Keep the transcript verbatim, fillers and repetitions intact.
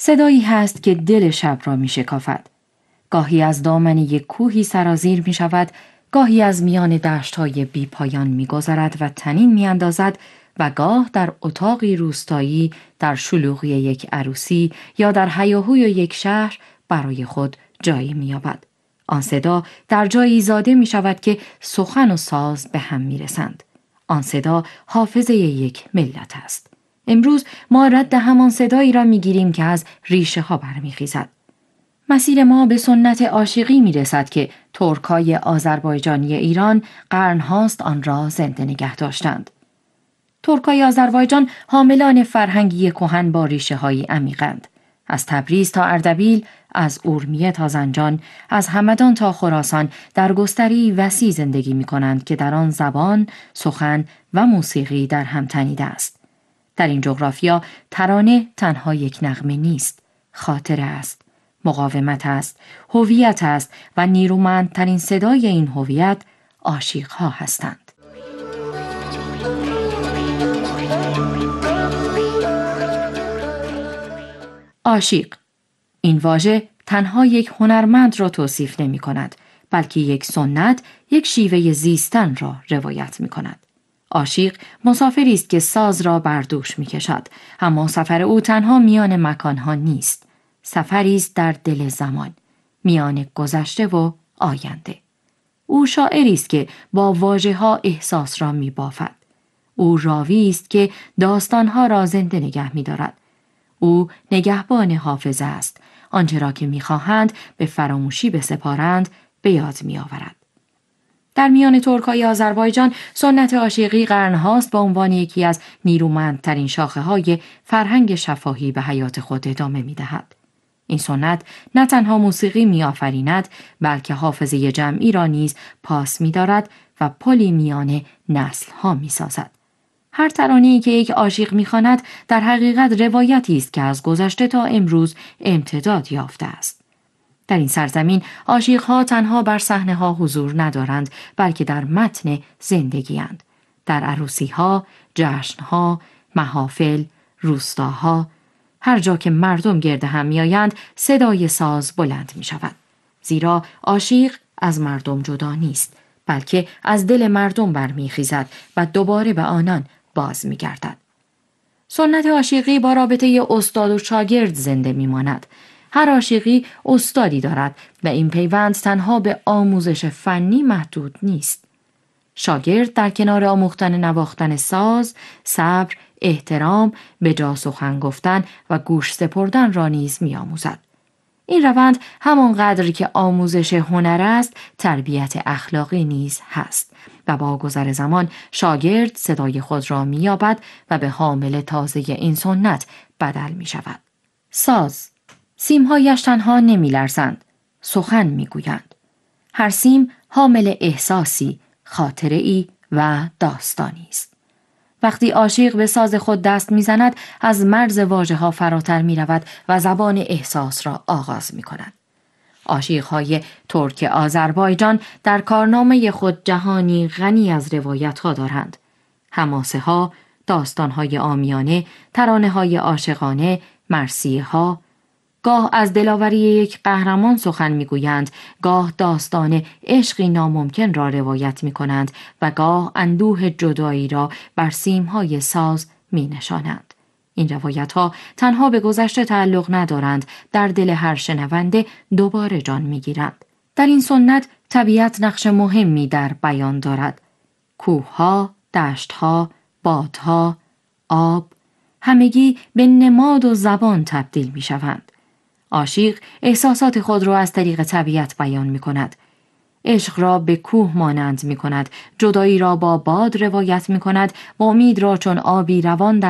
صدایی هست که دل شب را می شکافد. گاهی از دامن یک کوهی سرازیر می شود، گاهی از میان دشت‌های بی پایان می گذرد و طنین می اندازد و گاه در اتاقی روستایی، در شلوغی یک عروسی یا در هیاهوی یک شهر برای خود جایی می یابد. آن صدا در جایی زاده می شود که سخن و ساز به هم می رسند. آن صدا حافظه یک ملت است. امروز ما رد همان صدایی را می گیریم که از ریشه ها برمی خیزد. مسیر ما به سنت عاشقی می رسد که ترکای آذربایجانی ایران قرنهاست آن را زنده نگه داشتند. ترکای آذربایجان حاملان فرهنگی کهن با ریشه های عمیقند. از تبریز تا اردبیل، از اورمیه تا زنجان، از همدان تا خراسان در گستری وسیع زندگی می کنند که در آن زبان، سخن و موسیقی در هم تنیده است. در این جغرافیا ترانه تنها یک نغمه نیست، خاطره است، مقاومت است، هویت است و نیرومندترین صدای این هویت عاشق‌ها هستند. عاشق، این واژه تنها یک هنرمند را توصیف نمی کند، بلکه یک سنت، یک شیوه زیستن را روایت می کند. عاشق مسافری است که ساز را بر دوش می کشد، اما سفر او تنها میان مکانها نیست. سفری است در دل زمان، میان گذشته و آینده. او شاعری است که با واژه‌ها احساس را می بافد. او راوی است که داستانها را زنده نگه می دارد. او نگهبان حافظه است. آنچه را که می‌خواهند به فراموشی بسپارند به یاد می‌آورد. در میان ترکای آذربایجان سنت عاشقی قرنهاست به عنوان یکی از نیرومندترین شاخه‌های فرهنگ شفاهی به حیات خود ادامه می‌دهد. این سنت نه تنها موسیقی می‌آفریند، بلکه حافظه جمعی را نیز پاس می‌دارد و پلی میان نسل‌ها می‌سازد. هر ترانه‌ای که یک عاشق می‌خواند در حقیقت روایتی است که از گذشته تا امروز امتداد یافته است. در این سرزمین عاشق‌ها تنها بر صحنه‌ها حضور ندارند، بلکه در متن زندگی‌اند. در عروسی‌ها، جشن‌ها، محافل، روستاها، هر جا که مردم گرد هم می‌آیند، صدای ساز بلند می‌شود. زیرا عاشق از مردم جدا نیست، بلکه از دل مردم برمیخیزد و دوباره به آنان باز می‌گردد. سنت عاشقی با رابطه استاد و شاگرد زنده می‌ماند. هر عاشقی استادی دارد و این پیوند تنها به آموزش فنی محدود نیست. شاگرد در کنار آموختن نواختن ساز، صبر، احترام، به جا سخن گفتن و گوش سپردن را نیز می‌آموزد. این روند همانقدر که آموزش هنر است، تربیت اخلاقی نیز هست و با گذر زمان شاگرد صدای خود را می‌یابد و به حامل تازه این سنت بدل می‌شود. ساز، سیم‌هایش تنها نمی‌لرزند، سخن می‌گویند. هر سیم حامل احساسی، خاطره‌ای و داستانی است. وقتی عاشق به ساز خود دست می‌زند، از مرز واژه‌ها فراتر می‌رود و زبان احساس را آغاز می‌کند. عاشق‌های ترک آذربایجان در کارنامه خود جهانی غنی از روایت‌ها دارند. حماسه‌ها، داستان‌های عامیانه، ترانه‌های عاشقانه، مرثیه‌ها. گاه از دلاوری یک قهرمان سخن می‌گویند، گاه داستان عشقی ناممکن را روایت می‌کنند و گاه اندوه جدایی را بر سیم‌های ساز می‌نشانند. این روایت‌ها تنها به گذشته تعلق ندارند، در دل هر شنونده دوباره جان می‌گیرند. در این سنت طبیعت نقش مهمی در بیان دارد. کوه‌ها، دشت‌ها، بادها، آب، همگی به نماد و زبان تبدیل می‌شوند. عاشق احساسات خود را از طریق طبیعت بیان می کند. عشق را به کوه مانند می کند، جدایی را با باد روایت می کند و امید را چون آبی روان در